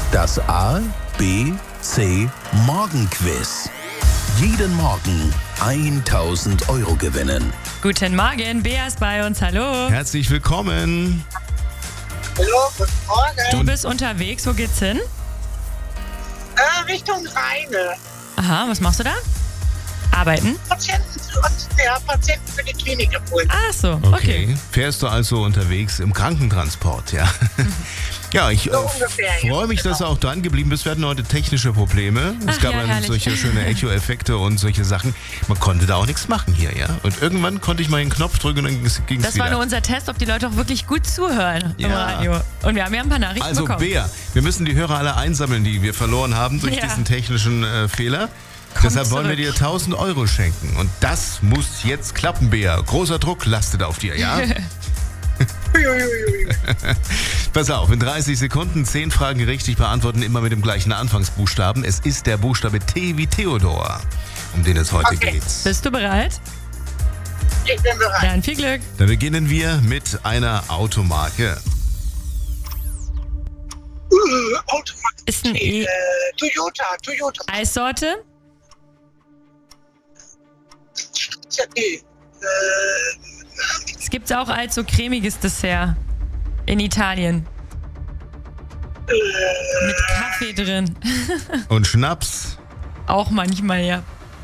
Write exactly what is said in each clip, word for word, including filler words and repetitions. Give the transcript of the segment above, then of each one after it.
Das A, B, C Morgenquiz. Jeden Morgen tausend Euro gewinnen. Guten Morgen, Bea ist bei uns, hallo. Herzlich willkommen. Hallo, guten Morgen. Du bist unterwegs, wo geht's hin? Äh, Richtung Rheine. Aha, was machst du da? Arbeiten? Patienten für uns, ja, Patienten für die Klinik abholen. Ach so, okay. Okay. Fährst du also unterwegs im Krankentransport, ja? Ja, ich äh, So ungefähr, ja. freue mich, dass du auch dran geblieben bist. Wir hatten heute technische Probleme. Es Ach gab ja, dann herrlich. solche schöne Echo-Effekte und solche Sachen. Man konnte da auch nichts machen hier, ja? Und irgendwann konnte ich mal den Knopf drücken und dann ging es wieder. Das war nur unser Test, ob die Leute auch wirklich gut zuhören im Ja. Radio. Und wir haben ja ein paar Nachrichten Also bekommen. Bea, wir müssen die Hörer alle einsammeln, die wir verloren haben durch Ja. diesen technischen äh, Fehler. Komm Deshalb wollen wir zurück. dir tausend Euro schenken. Und das muss jetzt klappen, Bea. Großer Druck lastet auf dir, ja? Uiuiui. Pass auf, in dreißig Sekunden zehn Fragen richtig beantworten, immer mit dem gleichen Anfangsbuchstaben. Es ist der Buchstabe T wie Theodor, um den es heute Okay. geht. Bist du bereit? Ich bin bereit. Dann viel Glück. Dann beginnen wir mit einer Automarke. Uh, Automarke. Ist ein E. Äh, Toyota, Toyota. Eissorte? Ja, nee. Äh, Es gibt's auch als so cremiges Dessert in Italien. Mit Kaffee drin. Und Schnaps. Auch manchmal, ja.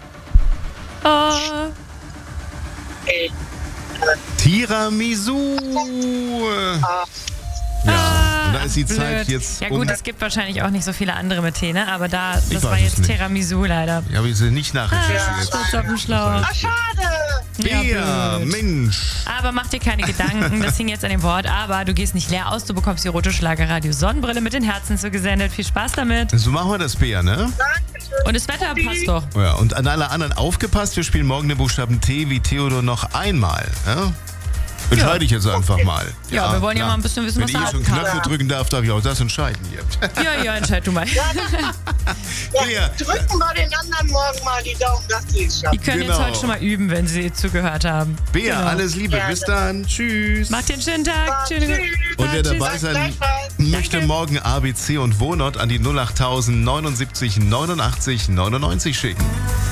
Oh, ey. Tiramisu. Ah, Ja, und da ist die blöd. Zeit jetzt Ja gut, um... es gibt wahrscheinlich auch nicht so viele andere mit Tee, ne? Aber da, Ich das war weiß es jetzt nicht. Tiramisu leider. Ja, habe ich sie nicht Ah, nachrecherchiert. steht's auf dem Schlauch. ah, schade. Ja, Bea, blöd. Mensch. Aber mach dir keine Gedanken, das hing jetzt an dem Wort. Aber du gehst nicht leer aus, du bekommst die rote Schlagerradio Sonnenbrille mit den Herzen zugesendet. Viel Spaß damit. So machen wir das, Bea, ne? Dankeschön. Und das Wetter passt doch. Ja, und an alle anderen aufgepasst, wir spielen morgen den Buchstaben T wie Theodor noch einmal. Ja? Entscheide ich jetzt einfach mal. Ja, wir wollen ja klar. mal ein bisschen wissen, Wenn was ich da hier schon aufkam. Knöpfe drücken darf, darf ich auch das entscheiden hier. Ja, ja, entscheid du mal. Ja, Bea. drücken wir den anderen morgen mal die Daumen, dass die es Die schaffen. können Genau. jetzt heute schon mal üben, wenn sie zugehört haben. Bea, Genau. alles Liebe. Gerne. Bis dann. Tschüss. Macht dir einen schönen Tag. Tschüss. Schöne Und wer Tschüss. dabei sein Gleichfalls. möchte, Danke. morgen A B C und Wohnort an die null acht null null neunundsiebzig neunundachtzig neunundneunzig schicken.